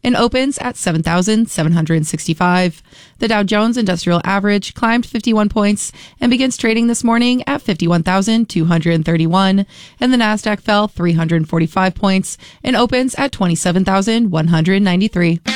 and opens at 7,765. The Dow Jones Industrial Average climbed 51 points and begins trading this morning at 51,231, and the Nasdaq fell 345 points and opens at 27,193.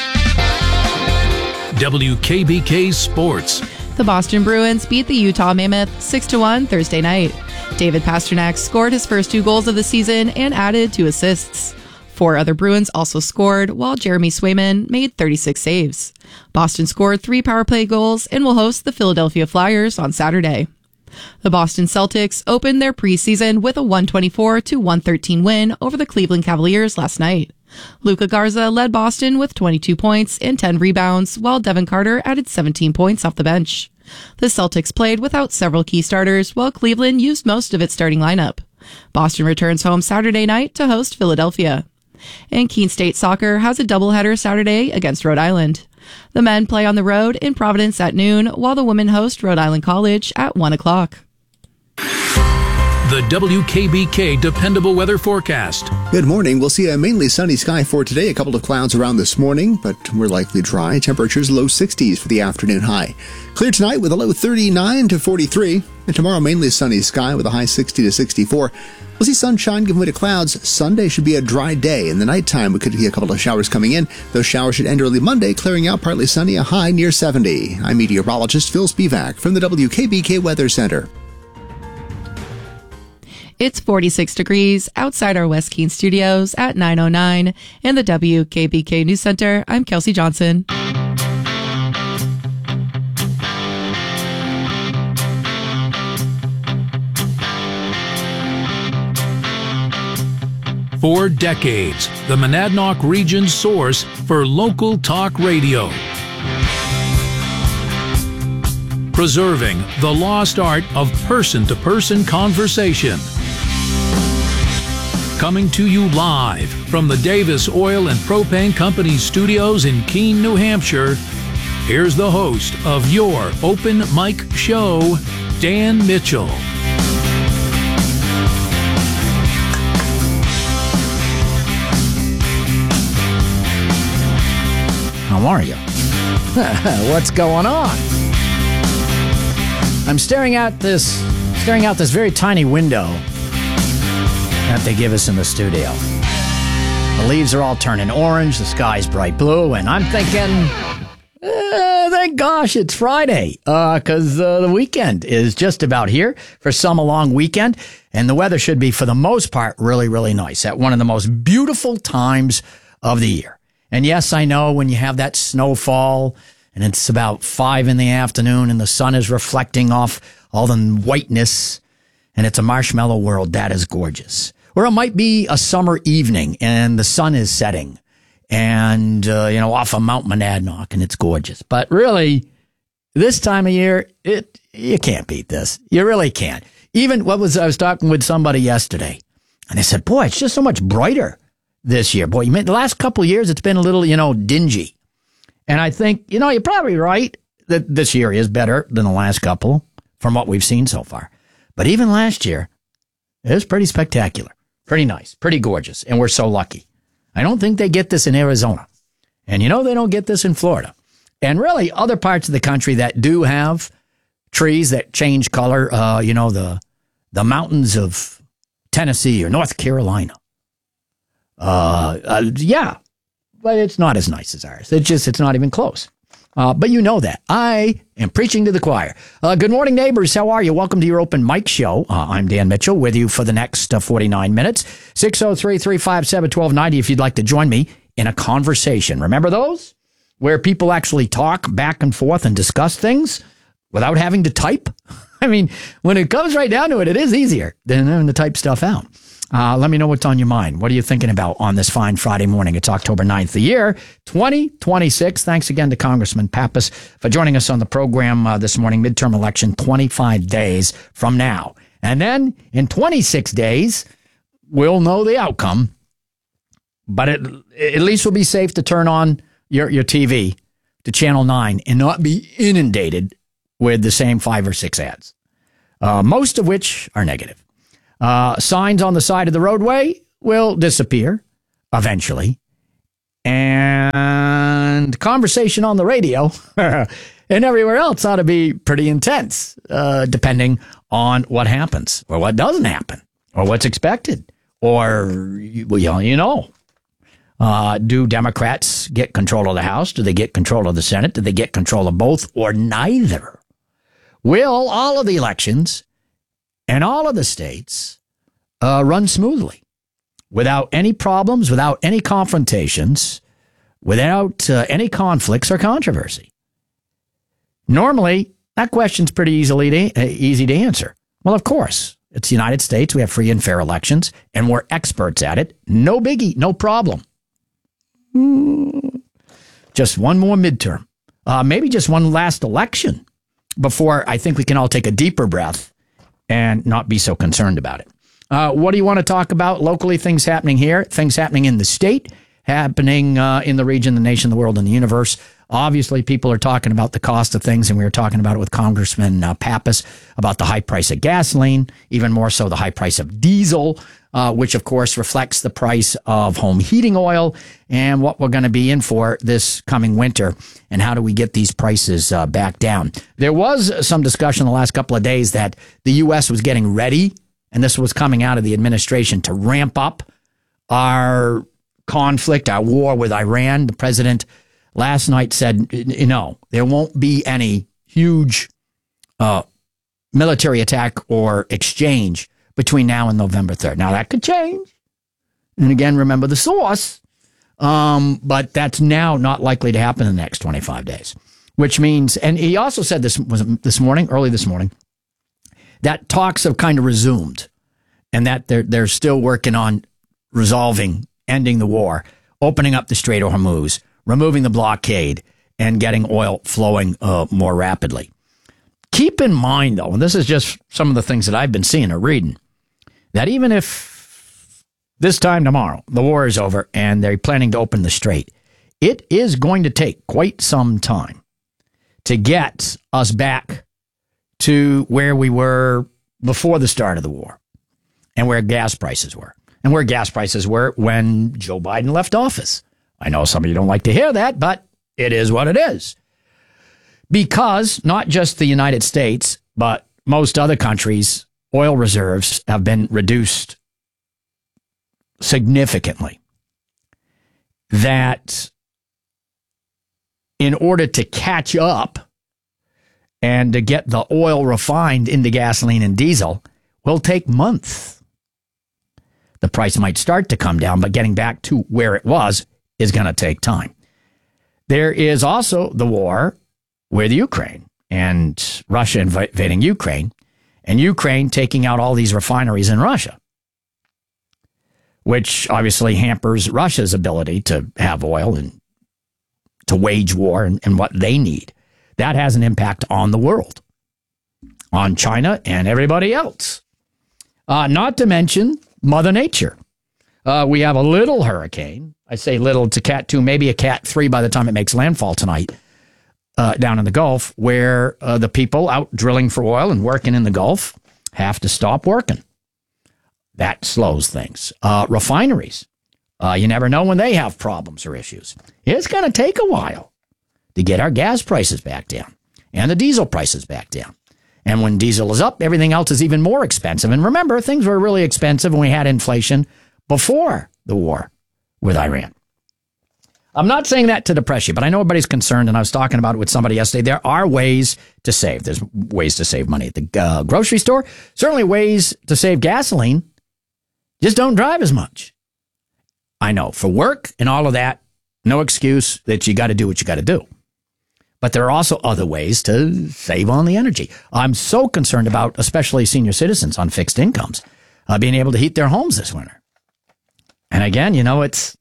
WKBK Sports. The Boston Bruins beat the Utah Mammoth 6-1 Thursday night. David Pastrnak scored his first 2 goals of the season and added 2 assists. 4 other Bruins also scored, while Jeremy Swayman made 36 saves. Boston scored 3 power play goals and will host the Philadelphia Flyers on Saturday. The Boston Celtics opened their preseason with a 124-113 win over the Cleveland Cavaliers last night. Luka Garza led Boston with 22 points and 10 rebounds, while Devin Carter added 17 points off the bench. The Celtics played without several key starters, while Cleveland used most of its starting lineup. Boston returns home Saturday night to host Philadelphia. And Keene State Soccer has a doubleheader Saturday against Rhode Island. The men play on the road in Providence at noon, while the women host Rhode Island College at 1 o'clock. The WKBK Dependable Weather Forecast. Good morning. We'll see a mainly sunny sky for today. A couple of clouds around this morning, but we're likely dry. Temperatures low 60s for the afternoon high. Clear tonight with a low 39 to 43. And tomorrow, mainly sunny sky with a high 60 to 64. We'll see sunshine giving way to clouds. Sunday should be a dry day. In the nighttime, we could see a couple of showers coming in. Those showers should end early Monday, clearing out partly sunny, a high near 70. I'm meteorologist Phil Spivak from the WKBK Weather Center. It's 46 degrees outside our West Keene studios at 9:09. In the WKBK News Center, I'm Kelsey Johnson. For decades, the Monadnock region's source for local talk radio. Preserving the lost art of person-to-person conversation. Coming to you live from the Davis Oil and Propane Company studios in Keene, New Hampshire, here's the host of your Open Mic Show, Dan Mitchell. How are you? What's going on? I'm staring out this very tiny window that they give us in the studio. The leaves are all turning orange, the sky's bright blue, and I'm thinking, thank gosh it's Friday, because the weekend is just about here. For some, a long weekend, and the weather should be, for the most part, really, really nice at one of the most beautiful times of the year. And yes, I know when you have that snowfall and it's about 5 in the afternoon and the sun is reflecting off all the whiteness and it's a marshmallow world, that is gorgeous. Or it might be a summer evening and the sun is setting and, off of Mount Monadnock and it's gorgeous. But really, this time of year, you can't beat this. You really can't. Even I was talking with somebody yesterday and they said, boy, it's just so much brighter this year. Boy, the last couple of years, it's been a little, dingy. And I think, you're probably right that this year is better than the last couple from what we've seen so far. But even last year, it was pretty spectacular, pretty nice, pretty gorgeous. And we're so lucky. I don't think they get this in Arizona. And they don't get this in Florida. And really other parts of the country that do have trees that change color, the mountains of Tennessee or North Carolina. Yeah, but it's not as nice as ours. It's not even close. But you know that. I am preaching to the choir. Good morning, neighbors. How are you? Welcome to your Open Mic Show. I'm Dan Mitchell with you for the next 49 minutes. 603-357-1290 if you'd like to join me in a conversation. Remember those? Where people actually talk back and forth and discuss things without having to type? I mean, when it comes right down to it, it is easier than having to type stuff out. Let me know what's on your mind. What are you thinking about on this fine Friday morning? It's October 9th, the year 2026. Thanks again to Congressman Pappas for joining us on the program this morning. Midterm election 25 days from now. And then in 26 days, we'll know the outcome. But at least we'll be safe to turn on your TV to Channel 9 and not be inundated with the same 5 or 6 ads, most of which are negative. Signs on the side of the roadway will disappear eventually. And conversation on the radio and everywhere else ought to be pretty intense, depending on what happens or what doesn't happen or what's expected. Or, do Democrats get control of the House? Do they get control of the Senate? Do they get control of both or neither? Will all of the elections and all of the states run smoothly without any problems, without any confrontations, without any conflicts or controversy? Normally, that question's pretty easy to answer. Well, of course, it's the United States. We have free and fair elections, and we're experts at it. No biggie, no problem. Just one more midterm. Maybe just one last election before I think we can all take a deeper breath and not be so concerned about it. What do you want to talk about locally? Things happening here, things happening in the state, happening in the region, the nation, the world, and the universe. Obviously, people are talking about the cost of things, and we were talking about it with Congressman Pappas about the high price of gasoline, even more so the high price of diesel, which, of course, reflects the price of home heating oil and what we're going to be in for this coming winter, and how do we get these prices back down. There was some discussion the last couple of days that the U.S. was getting ready, and this was coming out of the administration, to ramp up our conflict, our war with Iran. The president last night said, there won't be any huge military attack or exchange between now and November 3rd. Now, that could change. And again, remember the source. But that's now not likely to happen in the next 25 days, which means, and he also said early this morning, that talks have kind of resumed and that they're still working on ending the war, opening up the Strait of Hormuz, removing the blockade, and getting oil flowing more rapidly. Keep in mind, though, and this is just some of the things that I've been seeing or reading, that even if this time tomorrow the war is over and they're planning to open the strait, it is going to take quite some time to get us back to where we were before the start of the war and where gas prices were. And where gas prices were when Joe Biden left office. I know some of you don't like to hear that, but it is what it is. Because not just the United States, but most other countries, oil reserves have been reduced significantly. That in order to catch up and to get the oil refined into gasoline and diesel will take months. The price might start to come down, but getting back to where it was is going to take time. There is also the war with Ukraine and Russia invading Ukraine and Ukraine taking out all these refineries in Russia, which obviously hampers Russia's ability to have oil and to wage war and what they need. That has an impact on the world, on China and everybody else. Not to mention Mother Nature. We have a little hurricane. I say little, it's a Cat 2, maybe a Cat 3 by the time it makes landfall tonight down in the Gulf, where the people out drilling for oil and working in the Gulf have to stop working. That slows things. Refineries. You never know when they have problems or issues. It's going to take a while to get our gas prices back down and the diesel prices back down. And when diesel is up, everything else is even more expensive. And remember, things were really expensive when we had inflation before the war with Iran. I'm not saying that to depress you, but I know everybody's concerned, and I was talking about it with somebody yesterday. There are ways to save. There's ways to save money at the grocery store. Certainly ways to save gasoline. Just don't drive as much. I know, for work and all of that, no excuse that you got to do what you got to do. But there are also other ways to save on the energy. I'm so concerned about, especially senior citizens on fixed incomes, being able to heat their homes this winter. And again, it's,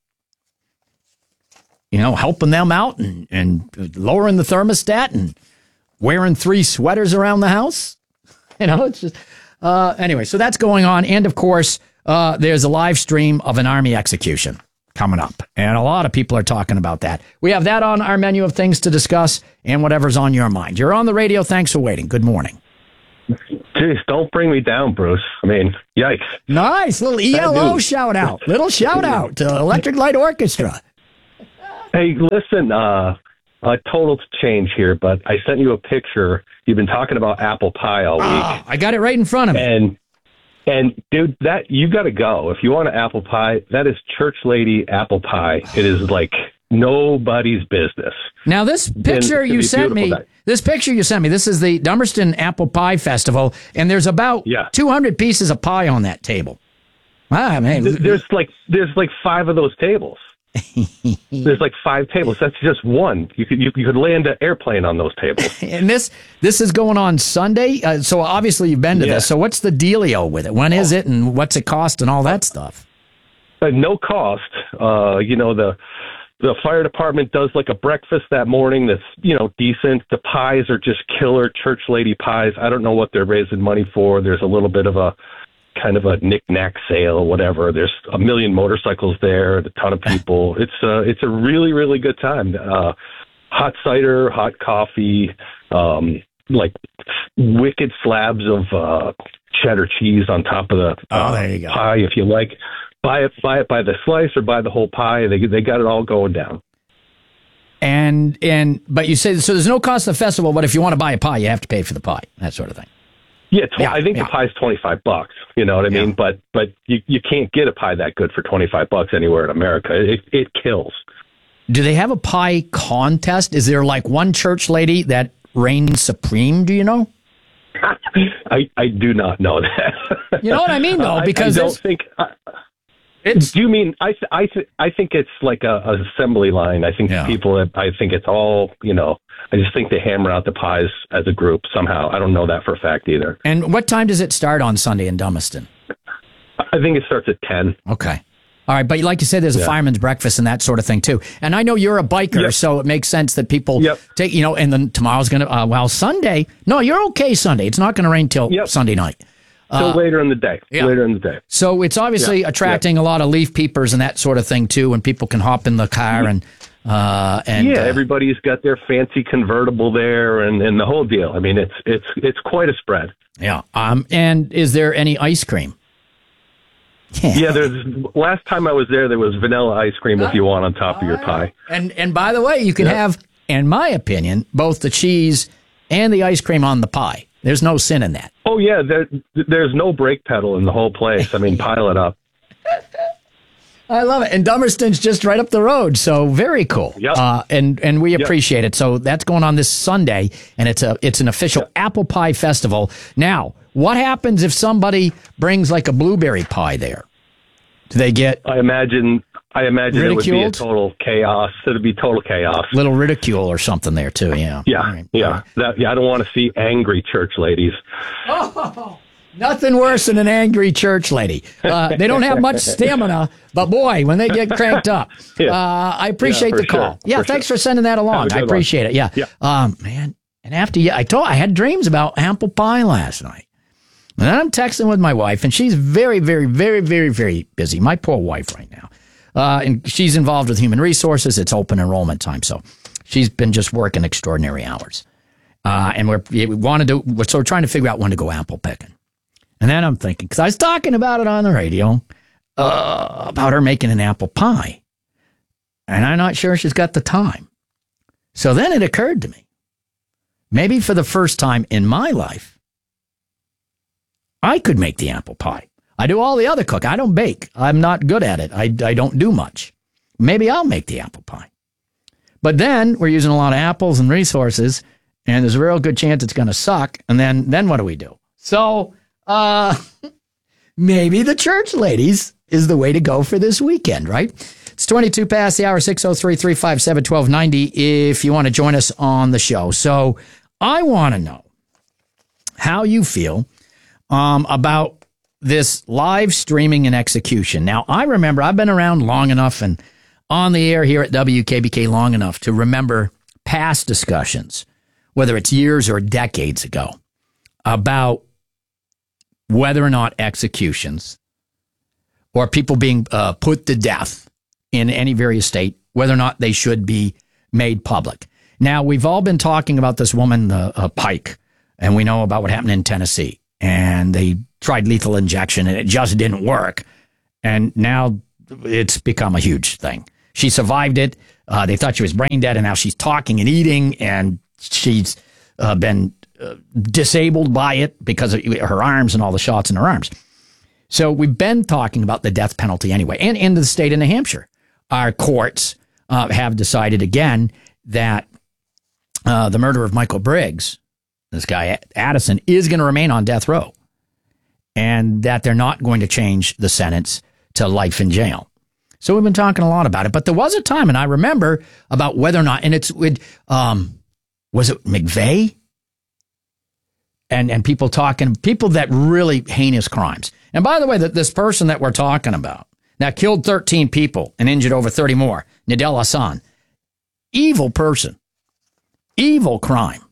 helping them out and lowering the thermostat and wearing 3 sweaters around the house. It's just, anyway, so that's going on. And of course, there's a live stream of an army execution coming up. And a lot of people are talking about that. We have that on our menu of things to discuss and whatever's on your mind. You're on the radio. Thanks for waiting. Good morning. Jeez, don't bring me down, Bruce. I mean, yikes. Nice. Little ELO shout out. Little shout out to Electric Light Orchestra. Hey, listen, total change here, but I sent you a picture. You've been talking about apple pie all week. I got it right in front of me. And dude, that you got to go. If you want an apple pie, that is Church Lady apple pie. It is like nobody's business. Now, this picture you sent me, this is the Dummerston Apple Pie Festival, and there's about 200 pieces of pie on that table. Ah, man. There's like 5 of those tables. There's like 5 tables. That's just one. You could land an airplane on those tables. And this is going on Sunday. So obviously you've been to this. So what's the dealio with it? When is it, and what's it cost, and all that stuff? No cost. The fire department does like a breakfast that morning that's decent. The pies are just killer Church Lady pies. I don't know what they're raising money for. There's a little bit of a kind of a knick-knack sale, whatever. There's a million motorcycles there, a ton of people. It's a really, really good time. Hot cider, hot coffee, like wicked slabs of cheddar cheese on top of the there you go. pie, if you like. Buy it by the slice or buy the whole pie. They got it all going down. But you say, so there's no cost to the festival, but if you want to buy a pie, you have to pay for the pie, that sort of thing. Yeah, I think the pie's $25. You know what I mean? But you can't get a pie that good for $25 anywhere in America. It kills. Do they have a pie contest? Is there like one church lady that reigns supreme? Do you know? I do not know that. You know what I mean, though, because I don't think. Do you mean? I think it's like a assembly line. I think people. I think it's all. I just think they hammer out the pies as a group somehow. I don't know that for a fact either. And what time does it start on Sunday in Dummerston? I think it starts at 10. Okay. All right, but like you said, there's a fireman's breakfast and that sort of thing too. And I know you're a biker, so it makes sense that people take, and then tomorrow's going to, Sunday. No, you're okay Sunday. It's not going to rain till Sunday night. Till later in the day. Later in the day. So it's obviously attracting a lot of leaf peepers and that sort of thing too, when people can hop in the car and everybody's got their fancy convertible there and the whole deal. I mean, it's quite a spread. Yeah. And is there any ice cream? There's last time I was there was vanilla ice cream if you want on top of your pie. And by the way, you can have, in my opinion, both the cheese and the ice cream on the pie. There's no sin in that. Oh yeah, there's no brake pedal in the whole place. I mean, pile it up. I love it. And Dummerston's just right up the road, so very cool. Yep. And we appreciate it. So that's going on this Sunday, and it's an official apple pie festival. Now, what happens if somebody brings like a blueberry pie there? Do they get? I imagine ridiculed? It would be a total chaos. It would be total chaos. Little ridicule or something there too. Yeah. Yeah. Right. Yeah. I don't want to see angry church ladies. Oh. Nothing worse than an angry church lady. They don't have much stamina, but boy, when they get cranked up. I appreciate the call. Sure. Thanks for sending that along. I appreciate it. Yeah. Man, and after I had dreams about apple pie last night. And then I'm texting with my wife, and she's very, very, very, very, very busy. My poor wife right now. And she's involved with human resources. It's open enrollment time, so she's been just working extraordinary hours. And we're trying to figure out when to go apple picking. And then I'm thinking, because I was talking about it on the radio, about her making an apple pie. And I'm not sure she's got the time. So then it occurred to me, maybe for the first time in my life, I could make the apple pie. I do all the other cooking. I don't bake. I'm not good at it. I don't do much. Maybe I'll make the apple pie. But then we're using a lot of apples and resources, and there's a real good chance it's going to suck. And then what do we do? So maybe the church ladies is the way to go for this weekend, right? It's 22 past the hour, 603-357-1290 if you want to join us on the show. So I want to know how you feel about this live streaming and execution. Now, I remember I've been around long enough and on the air here at WKBK long enough to remember past discussions, whether it's years or decades ago, about whether or not executions or people being put to death in any various state, whether or not they should be made public. Now, we've all been talking about this woman, Pike, and we know about what happened in Tennessee. And they tried lethal injection, and it just didn't work. And now it's become a huge thing. She survived it. They thought she was brain dead, and now she's talking and eating, and she's been disabled by it because of her arms and all the shots in her arms. So we've been talking about the death penalty anyway. And in the state of New Hampshire, our courts have decided again that the murder of Michael Briggs, this guy Addison, is going to remain on death row, and that they're not going to change the sentence to life in jail. So we've been talking a lot about it. But there was a time, and I remember, about whether or not, and was it McVeigh? And people that really heinous crimes. And by the way, this person that we're talking about that killed 13 people and injured over 30 more, Nidal Hasan, evil person, evil crime.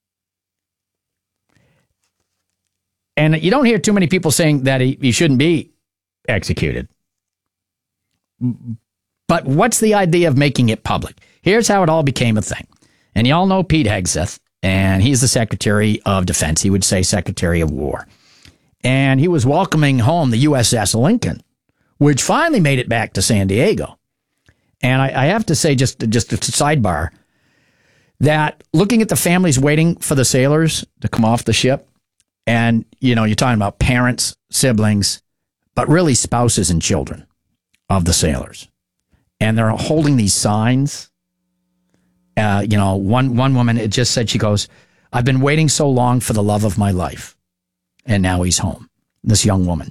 And you don't hear too many people saying that he shouldn't be executed. But what's the idea of making it public? Here's how it all became a thing. And y'all know Pete Hegseth, and he's the Secretary of Defense. He would say Secretary of War. And he was welcoming home the USS Lincoln, which finally made it back to San Diego. And I have to say, just a sidebar, that looking at the families waiting for the sailors to come off the ship, and, you're talking about parents, siblings, but really spouses and children of the sailors. And they're holding these signs. One woman, it just said, she goes, "I've been waiting so long for the love of my life. And now he's home." This young woman.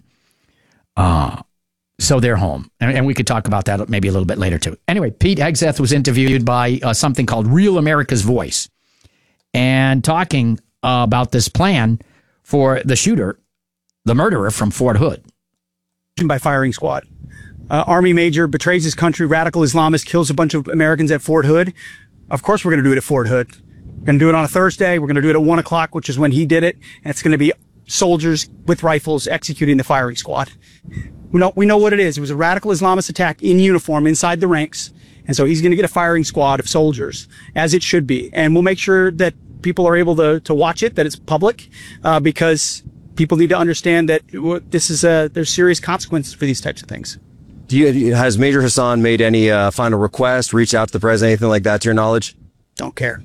So they're home. And we could talk about that maybe a little bit later, too. Anyway, Pete Hegseth was interviewed by something called Real America's Voice, and talking about this plan for the shooter, the murderer from Fort Hood. By firing squad. Army major betrays his country, radical Islamist kills a bunch of Americans at Fort Hood. Of course we're going to do it at Fort Hood. We're going to do it on a Thursday. We're going to do it at 1 o'clock, which is when he did it. And it's going to be soldiers with rifles executing the firing squad. We know what it is. It was a radical Islamist attack in uniform inside the ranks. And so he's going to get a firing squad of soldiers, as it should be. And we'll make sure that people are able to watch it, that it's public, because people need to understand that there's serious consequences for these types of things. Has Major Hasan made any final request, reached out to the president, anything like that, to your knowledge? Don't care.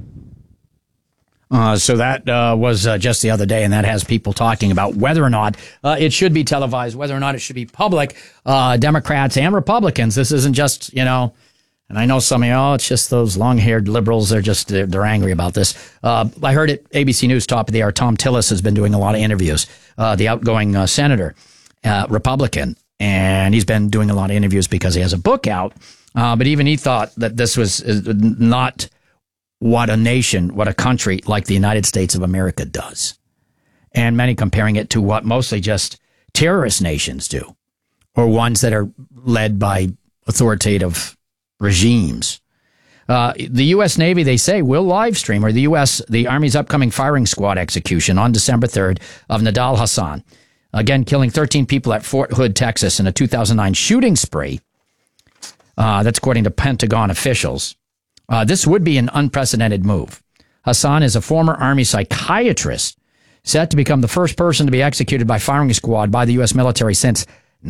So that was just the other day, and that has people talking about whether or not it should be televised, whether or not it should be public. Democrats and Republicans. This isn't just, and I know some of it's just those long-haired liberals. They're angry about this. I heard at ABC News top of the hour, Tom Tillis has been doing a lot of interviews, the outgoing senator, Republican, and he's been doing a lot of interviews because he has a book out. But even he thought that this was not what a country like the United States of America does. And many comparing it to what mostly just terrorist nations do, or ones that are led by authoritative regimes. The U.S. Navy, they say, will live stream, or the Army's upcoming firing squad execution on December 3rd of Nidal Hasan. Again, killing 13 people at Fort Hood, Texas in a 2009 shooting spree. That's according to Pentagon officials. This would be an unprecedented move. Hasan is a former Army psychiatrist, set to become the first person to be executed by firing squad by the U.S. military since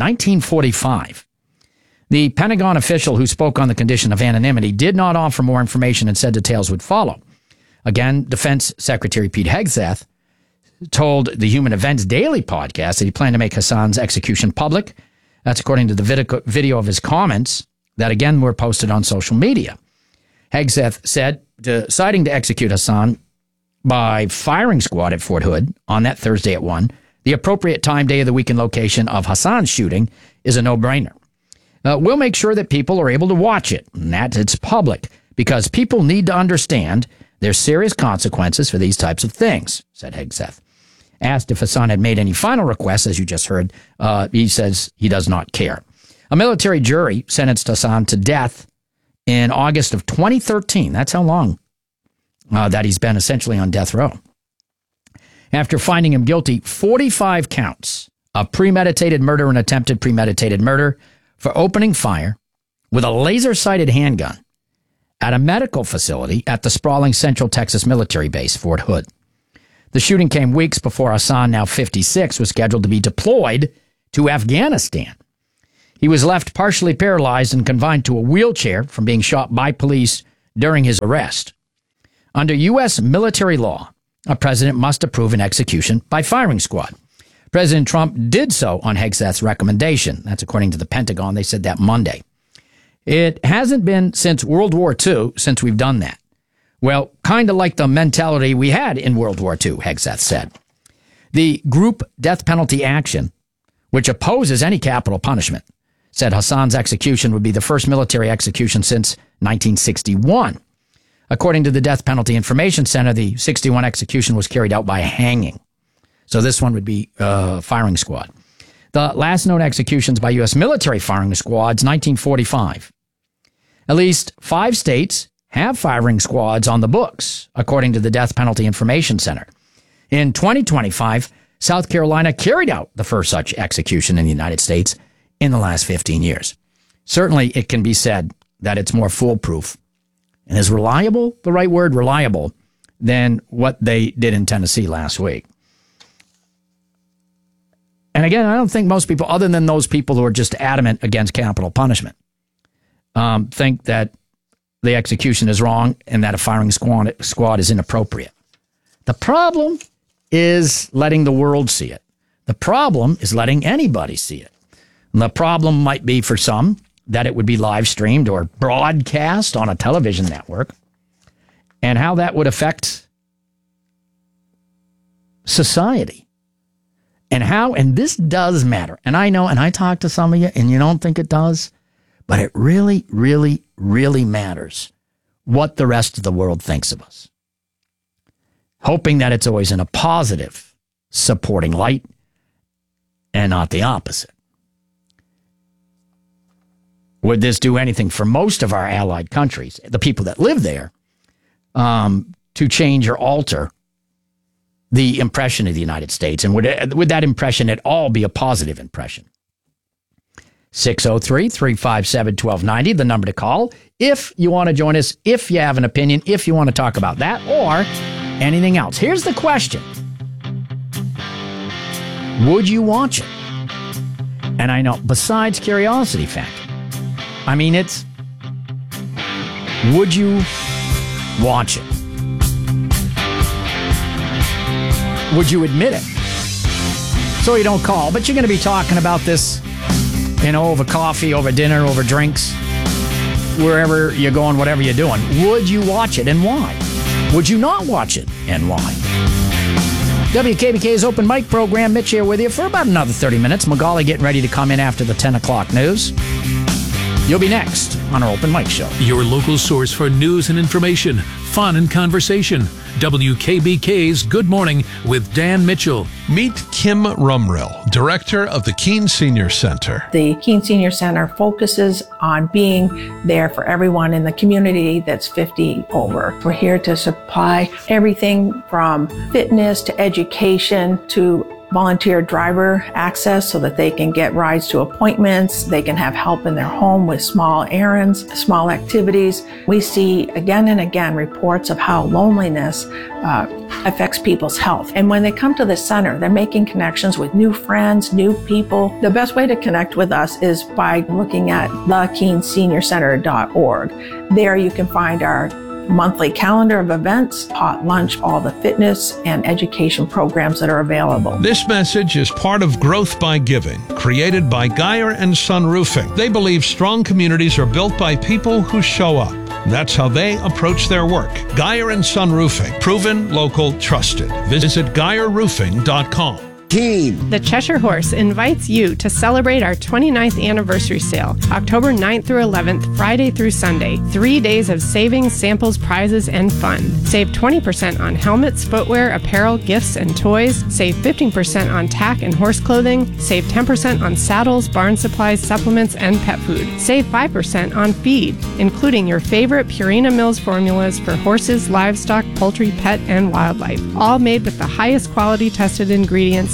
1945. The Pentagon official who spoke on the condition of anonymity did not offer more information and said details would follow. Again, Defense Secretary Pete Hegseth told the Human Events Daily podcast that he planned to make Hasan's execution public. That's according to the video of his comments that, again, were posted on social media. Hegseth said, deciding to execute Hasan by firing squad at Fort Hood on that Thursday at 1, the appropriate time, day of the week, and location of Hasan's shooting is a no-brainer. We'll make sure that people are able to watch it, and that it's public, because people need to understand there's serious consequences for these types of things, said Hegseth. Asked if Hasan had made any final requests, as you just heard, he says he does not care. A military jury sentenced Hasan to death in August of 2013. That's how long that he's been essentially on death row. After finding him guilty, 45 counts of premeditated murder and attempted premeditated murder for opening fire with a laser-sighted handgun at a medical facility at the sprawling Central Texas military base, Fort Hood. The shooting came weeks before Hasan, now 56, was scheduled to be deployed to Afghanistan. He was left partially paralyzed and confined to a wheelchair from being shot by police during his arrest. Under U.S. military law, a president must approve an execution by firing squad. President Trump did so on Hegseth's recommendation. That's according to the Pentagon. They said that Monday. It hasn't been since World War II since we've done that. Well, kind of like the mentality we had in World War II, Hegseth said. The group death penalty action, which opposes any capital punishment, said Hassan's execution would be the first military execution since 1961. According to the Death Penalty Information Center, the 61 execution was carried out by hanging. So this one would be firing squad. The last known executions by U.S. military firing squads, 1945. At least 5 states have firing squads on the books, according to the Death Penalty Information Center. In 2025, South Carolina carried out the first such execution in the United States in the last 15 years. Certainly, it can be said that it's more foolproof and is reliable, the right word, reliable, than what they did in Tennessee last week. And again, I don't think most people, other than those people who are just adamant against capital punishment, think that the execution is wrong and that a firing squad is inappropriate. The problem is letting the world see it. The problem is letting anybody see it. And the problem might be for some that it would be live streamed or broadcast on a television network, and how that would affect society. And this does matter. And I know, and I talk to some of you, and you don't think it does, but it really, really, really matters what the rest of the world thinks of us. Hoping that it's always in a positive, supporting light, and not the opposite. Would this do anything for most of our allied countries, the people that live there, to change or alter the impression of the United States? And would that impression at all be a positive impression? 603-357-1290, the number to call. If you want to join us, if you have an opinion, if you want to talk about that or anything else. Here's the question. Would you watch it? And I know, besides curiosity factor, I mean, it's, would you watch it? Would you admit it? So you don't call, but you're going to be talking about this, over coffee, over dinner, over drinks, wherever you're going, whatever you're doing. Would you watch it and why? Would you not watch it and why? WKBK's Open Mic program. Mitch here with you for about another 30 minutes. Magali getting ready to come in after the 10 o'clock news. You'll be next on our Open Mic Show. Your local source for news and information, fun and conversation. WKBK's Good Morning with Dan Mitchell. Meet Kim Rumrill, director of the Keene Senior Center. The Keene Senior Center focuses on being there for everyone in the community that's 50 over. We're here to supply everything from fitness to education to volunteer driver access so that they can get rides to appointments. They can have help in their home with small errands, small activities. We see again and again reports of how loneliness affects people's health. And when they come to the center, they're making connections with new friends, new people. The best way to connect with us is by looking at thekeeneseniorcenter.org. There you can find our monthly calendar of events, hot lunch, all the fitness and education programs that are available. This message is part of Growth by Giving, created by Geyer and Son Roofing. They believe strong communities are built by people who show up. That's how they approach their work. Geyer and Son Roofing, proven, local, trusted. Visit GeyerRoofing.com. The Cheshire Horse invites you to celebrate our 29th anniversary sale, October 9th through 11th, Friday through Sunday. 3 days of savings, samples, prizes, and fun. Save 20% on helmets, footwear, apparel, gifts, and toys. Save 15% on tack and horse clothing. Save 10% on saddles, barn supplies, supplements, and pet food. Save 5% on feed, including your favorite Purina Mills formulas for horses, livestock, poultry, pet, and wildlife. All made with the highest quality tested ingredients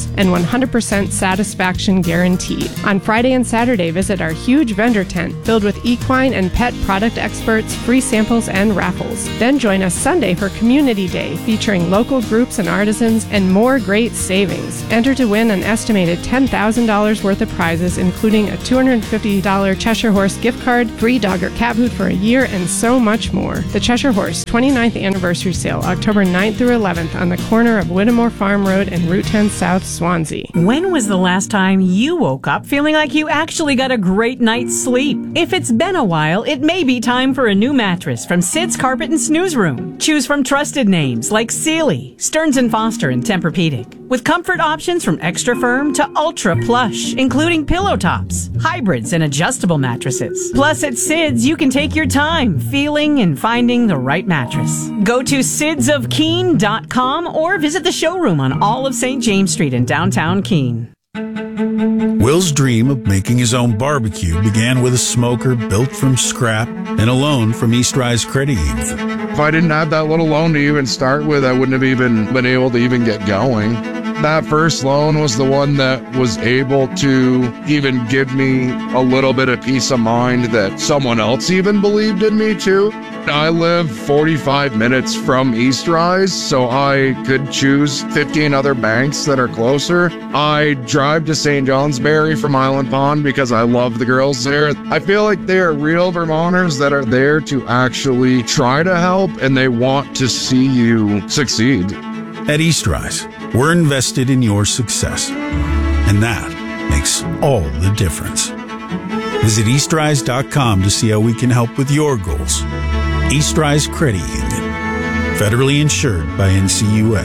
service and 100% satisfaction guaranteed. On Friday and Saturday, visit our huge vendor tent filled with equine and pet product experts, free samples, and raffles. Then join us Sunday for Community Day, featuring local groups and artisans and more great savings. Enter to win an estimated $10,000 worth of prizes, including a $250 Cheshire Horse gift card, free dog or cat food for a year, and so much more. The Cheshire Horse 29th Anniversary Sale, October 9th through 11th on the corner of Whittemore Farm Road and Route 10 South, Swansea. When was the last time you woke up feeling like you actually got a great night's sleep? If it's been a while, it may be time for a new mattress from Sid's Carpet and Snooze Room. Choose from trusted names like Sealy, Stearns & Foster, and Tempur-Pedic, with comfort options from extra firm to ultra plush, including pillow tops, hybrids, and adjustable mattresses. Plus, at Sid's, you can take your time feeling and finding the right mattress. Go to sidsofkeene.com or visit the showroom on all of St. James Street in downtown Keene. Will's dream of making his own barbecue began with a smoker built from scrap and a loan from East Rise Credit Union. If I didn't have that little loan to even start with, I wouldn't have even been able to even get going. That first loan was the one that was able to even give me a little bit of peace of mind that someone else even believed in me too. I live 45 minutes from East Rise, so I could choose 15 other banks that are closer. I drive to St. Johnsbury from Island Pond because I love the girls there. I feel like they are real Vermonters that are there to actually try to help, and they want to see you succeed. At East Rise, we're invested in your success, and that makes all the difference. Visit eastrise.com to see how we can help with your goals. East Rise Credit Union, federally insured by NCUA.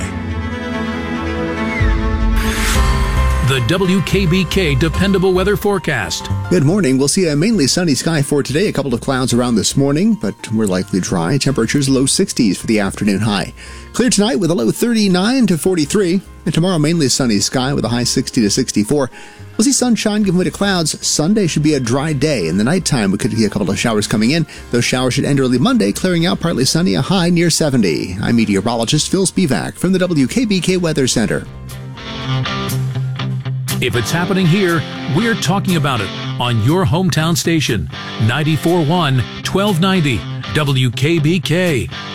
The WKBK Dependable Weather Forecast. Good morning. We'll see a mainly sunny sky for today. A couple of clouds around this morning, but we're likely dry. Temperatures low 60s for the afternoon high. Clear tonight with a low 39 to 43. And tomorrow, mainly sunny sky with a high 60 to 64. We'll see sunshine giving way to clouds. Sunday should be a dry day. In the nighttime, we could see a couple of showers coming in. Those showers should end early Monday, clearing out partly sunny, a high near 70. I'm meteorologist Phil Spivak from the WKBK Weather Center. If it's happening here, we're talking about it on your hometown station, 94.1 1290 WKBK.